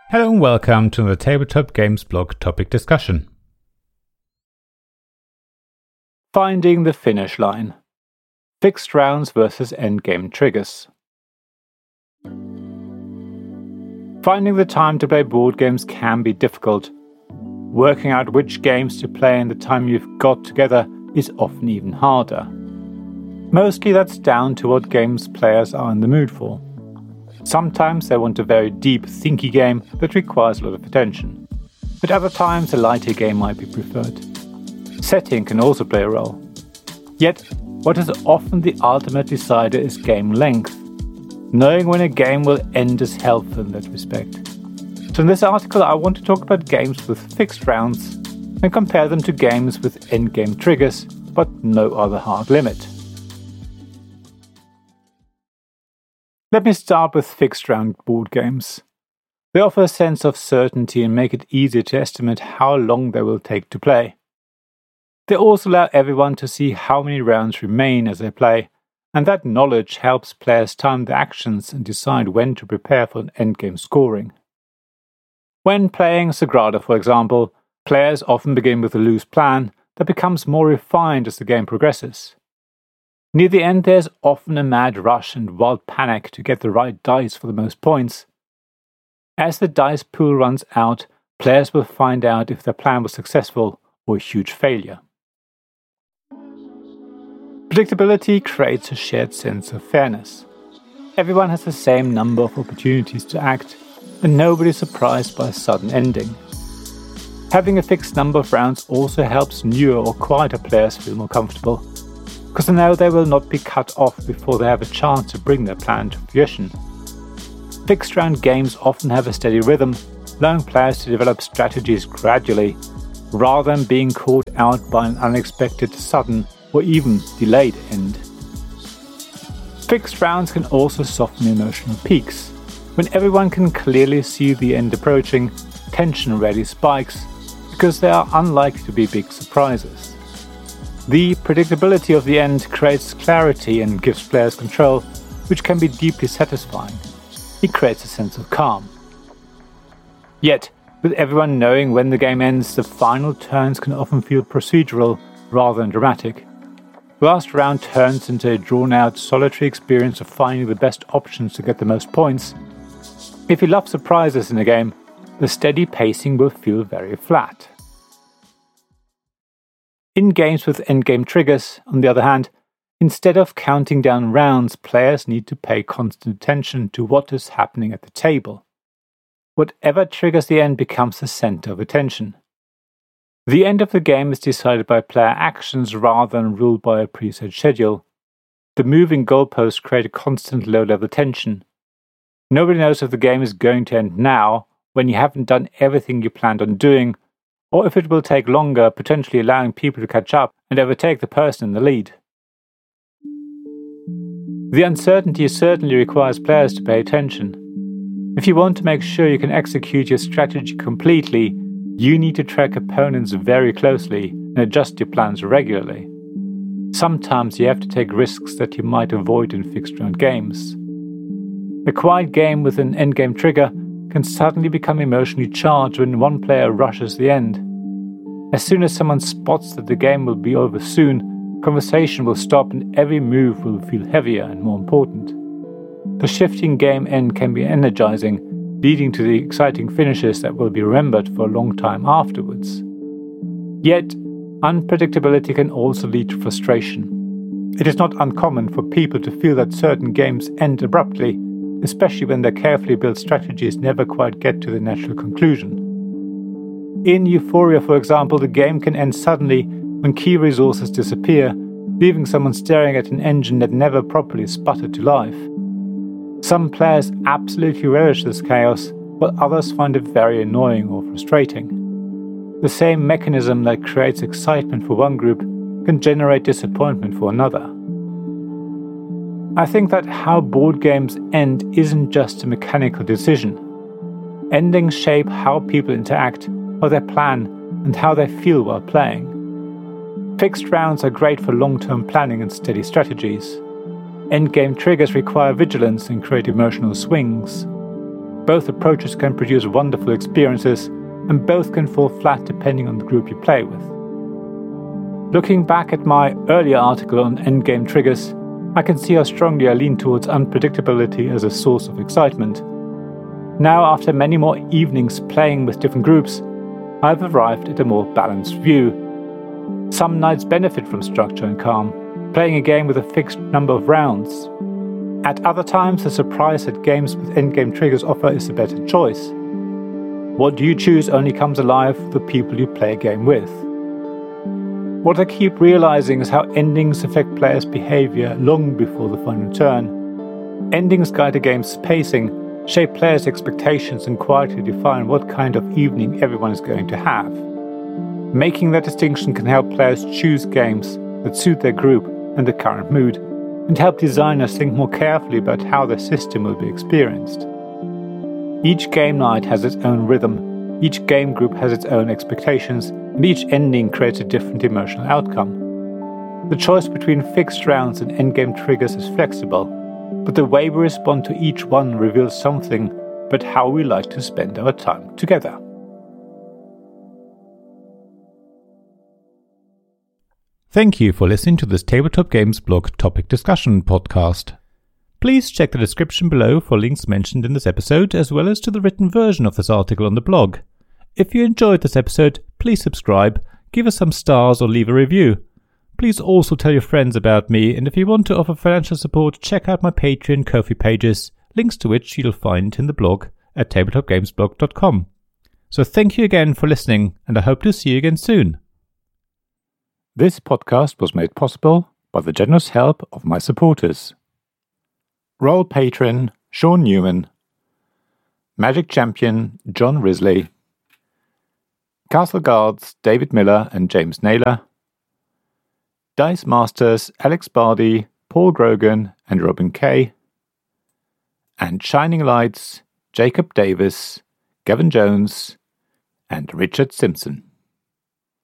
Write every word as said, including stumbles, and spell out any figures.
Hello and welcome to the Tabletop Games blog topic discussion. Finding the finish line. Fixed rounds versus endgame triggers. Finding the time to play board games can be difficult. Working out which games to play in the time you've got together is often even harder. Mostly that's down to what games players are in the mood for. Sometimes they want a very deep, thinky game that requires a lot of attention. But other times a lighter game might be preferred. Setting can also play a role. Yet, what is often the ultimate decider is game length. Knowing when a game will end is helpful in that respect. So in this article I want to talk about games with fixed rounds and compare them to games with endgame triggers, but no other hard limit. Let me start with fixed round board games. They offer a sense of certainty and make it easier to estimate how long they will take to play. They also allow everyone to see how many rounds remain as they play, and that knowledge helps players time their actions and decide when to prepare for an endgame scoring. When playing Sagrada, for example, players often begin with a loose plan that becomes more refined as the game progresses. Near the end, there's often a mad rush and wild panic to get the right dice for the most points. As the dice pool runs out, players will find out if their plan was successful or a huge failure. Predictability creates a shared sense of fairness. Everyone has the same number of opportunities to act, and nobody is surprised by a sudden ending. Having a fixed number of rounds also helps newer or quieter players feel more comfortable, because they know they will not be cut off before they have a chance to bring their plan to fruition. Fixed round games often have a steady rhythm, allowing players to develop strategies gradually, rather than being caught out by an unexpected, sudden, or even delayed end. Fixed rounds can also soften emotional peaks. When everyone can clearly see the end approaching, tension rarely spikes, because they are unlikely to be big surprises. The predictability of the end creates clarity and gives players control, which can be deeply satisfying. It creates a sense of calm. Yet, with everyone knowing when the game ends, the final turns can often feel procedural rather than dramatic. The last round turns into a drawn-out, solitary experience of finding the best options to get the most points. If you love surprises in a game, the steady pacing will feel very flat. In games with endgame triggers, on the other hand, instead of counting down rounds, players need to pay constant attention to what is happening at the table. Whatever triggers the end becomes the center of attention. The end of the game is decided by player actions rather than ruled by a preset schedule. The moving goalposts create a constant low-level tension. Nobody knows if the game is going to end now, when you haven't done everything you planned on doing, or if it will take longer, potentially allowing people to catch up and overtake the person in the lead. The uncertainty certainly requires players to pay attention. If you want to make sure you can execute your strategy completely, you need to track opponents very closely and adjust your plans regularly. Sometimes you have to take risks that you might avoid in fixed-round games. A quiet game with an endgame trigger can suddenly become emotionally charged when one player rushes the end. As soon as someone spots that the game will be over soon, conversation will stop and every move will feel heavier and more important. The shifting game end can be energizing, leading to the exciting finishes that will be remembered for a long time afterwards. Yet, unpredictability can also lead to frustration. It is not uncommon for people to feel that certain games end abruptly, especially when their carefully built strategies never quite get to the natural conclusion. In Euphoria, for example, the game can end suddenly when key resources disappear, leaving someone staring at an engine that never properly sputtered to life. Some players absolutely relish this chaos, while others find it very annoying or frustrating. The same mechanism that creates excitement for one group can generate disappointment for another. I think that how board games end isn't just a mechanical decision. Endings shape how people interact, how they plan, and how they feel while playing. Fixed rounds are great for long-term planning and steady strategies. Endgame triggers require vigilance and create emotional swings. Both approaches can produce wonderful experiences, and both can fall flat depending on the group you play with. Looking back at my earlier article on endgame triggers, I can see how strongly I lean towards unpredictability as a source of excitement. Now, after many more evenings playing with different groups, I've arrived at a more balanced view. Some nights benefit from structure and calm, playing a game with a fixed number of rounds. At other times, the surprise that games with endgame triggers offer is a better choice. What you choose only comes alive with the people you play a game with. What I keep realizing is how endings affect players' behavior long before the final turn. Endings guide a game's pacing, shape players' expectations, and quietly define what kind of evening everyone is going to have. Making that distinction can help players choose games that suit their group and the current mood, and help designers think more carefully about how their system will be experienced. Each game night has its own rhythm, each game group has its own expectations, and each ending creates a different emotional outcome. The choice between fixed rounds and endgame triggers is flexible, but the way we respond to each one reveals something about how we like to spend our time together. Thank you for listening to this Tabletop Games Blog topic discussion podcast. Please check the description below for links mentioned in this episode, as well as to the written version of this article on the blog. If you enjoyed this episode, please subscribe, give us some stars, or leave a review. Please also tell your friends about me, and if you want to offer financial support, check out my Patreon and Ko-fi pages, links to which you'll find in the blog at tabletop games blog dot com. So thank you again for listening, and I hope to see you again soon. This podcast was made possible by the generous help of my supporters. Royal Patron Sean Newman, Magic Champion John Risley, Castle Guards David Miller and James Naylor, Dice Masters Alex Bardi, Paul Grogan and Robin Kay, and Shining Lights Jacob Davis, Gavin Jones and Richard Simpson.